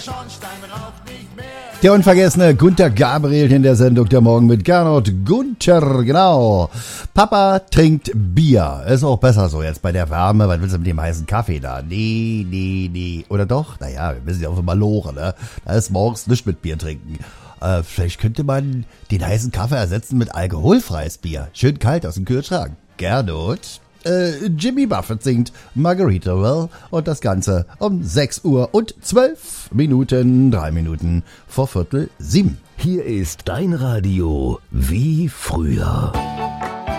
Der unvergessene Gunter Gabriel in der Sendung Der Morgen mit Gernot Gunter, genau. Papa trinkt Bier. Ist auch besser so jetzt bei der Wärme. Was willst du mit dem heißen Kaffee da? Nee. Oder doch? Naja, wir müssen ja auch so mal lochen, ne? Da ist morgens nichts mit Bier trinken. Vielleicht könnte man den heißen Kaffee ersetzen mit alkoholfreies Bier. Schön kalt aus dem Kühlschrank. Gernot? Jimmy Buffett singt Margaritaville und das Ganze um 6 Uhr und 12 Minuten, 3 Minuten vor 6:45. Hier ist dein Radio wie früher.